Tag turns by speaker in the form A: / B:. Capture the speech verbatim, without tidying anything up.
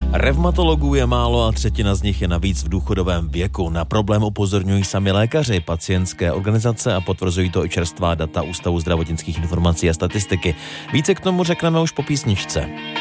A: Revmatologů je málo a třetina z nich je navíc v důchodovém věku. Na problém upozorňují sami lékaři, pacientské organizace a potvrzují to i čerstvá data Ústavu zdravotnických informací a statistiky. Více k tomu řekneme už po písničce.